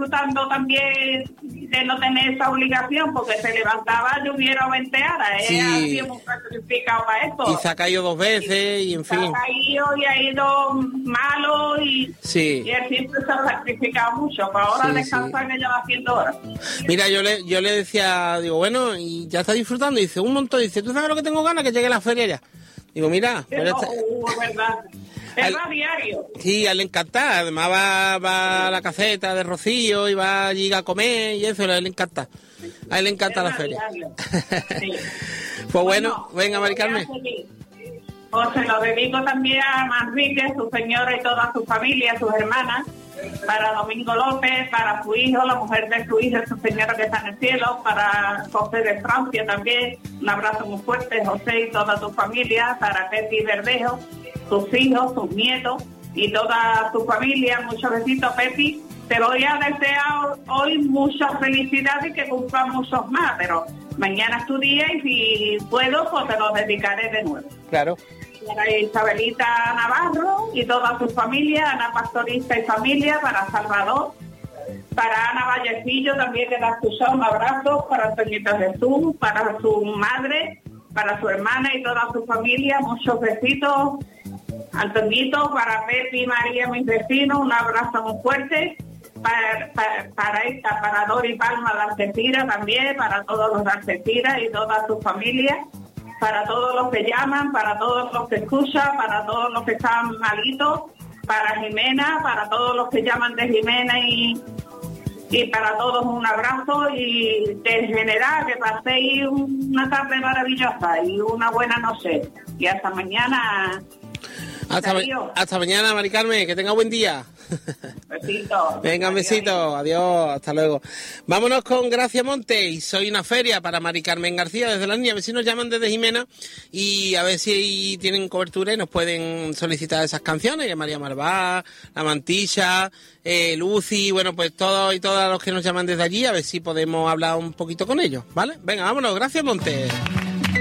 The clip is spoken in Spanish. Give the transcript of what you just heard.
disfrutando también de no tener esa obligación, porque se levantaba, lloviera o venteara. Sí. Ha sido muy sacrificado para esto. Y se ha caído 2 veces y en fin. Se ha caído y ha ido malo y él siempre se ha sacrificado mucho. Para ahora descansar que lleva haciendo horas. Mira, yo le decía, digo, bueno, y ya está disfrutando. Y dice, un montón. Dice, ¿tú sabes lo que tengo ganas? Que llegue la feria ya. Digo, mira. Pero verdad. Es a diario. Sí, a él le encanta. Además va a la caseta de Rocío y va allí a comer y eso, a él le encanta. A él le encanta la feria. Sí. Pues bueno, venga, Mari Carmen. Pues se lo dedico también a Manrique, su señora y toda su familia, sus hermanas, para Domingo López, para su hijo, la mujer de su hijo, su señora que está en el cielo, para José de Francia también, un abrazo muy fuerte, José y toda tu familia, para Pepi Verdejo, sus hijos, sus nietos y toda su familia. Muchos besitos, Pepi. Te voy a desear hoy muchas felicidades y que cumplan muchos más, pero mañana es tu día y si puedo, pues te lo dedicaré de nuevo. Claro. Para Isabelita Navarro y toda su familia, Ana Pastorista y familia, para Salvador, para Ana Vallecillo también que la ha escuchado, un abrazo, para Toñita Jesús, para su madre, para su hermana y toda su familia, muchos besitos. Antonito, para Pepi y María, mis vecinos, un abrazo muy fuerte. Para Dori Palma de Algeciras también, para todos los de Algeciras y toda su familia, para todos los que llaman, para todos los que escuchan, para todos los que están malitos, para Jimena, para todos los que llaman de Jimena y para todos un abrazo y en general que paséis una tarde maravillosa y una buena noche y hasta mañana. Hasta mañana, Mari Carmen, que tenga buen día. Besito. Venga, un besito, adiós, hasta luego. Vámonos con Gracia Monte y Soy una feria para Mari Carmen García desde La Niña. A ver si nos llaman desde Jimena y a ver si tienen cobertura y nos pueden solicitar esas canciones, que María Marvá, La Mantilla, Lucy, bueno, pues todos y todas los que nos llaman desde allí, a ver si podemos hablar un poquito con ellos, ¿vale? Venga, vámonos, Gracia Monte.